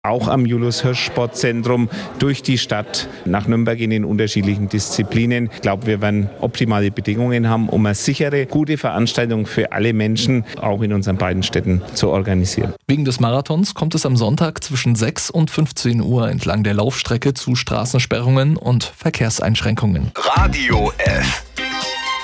auch am Julius-Hirsch-Sportzentrum, durch die Stadt nach Nürnberg in den unterschiedlichen Disziplinen. Ich glaube, wir werden optimale Bedingungen haben, um eine sichere, gute Veranstaltung für alle Menschen auch in unseren beiden Städten zu organisieren. Wegen des Marathons kommt es am Sonntag zwischen 6 und 15 Uhr entlang der Laufstrecke zu Straßensperrungen und Verkehrseinschränkungen. Radio F.